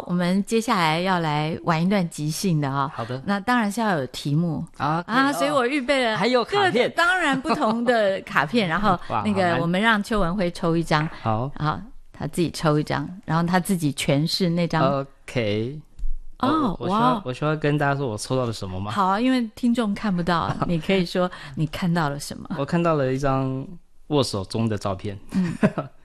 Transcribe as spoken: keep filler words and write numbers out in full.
我们接下来要来玩一段即兴的啊、 好的， 那当然是要有题目啊啊，所以我预备了还有卡片各当然不同的卡片，然后哇那个好难我们让邱文辉抽一张， 好好，他自己抽一张，然后他自己诠释那张。 ，OK。 哦我我需要哇我需要跟大家说我抽到了什么吗？ 好啊，因为听众看不到，你可以说你看到了什么。 我看到了一张握手中的照片。 嗯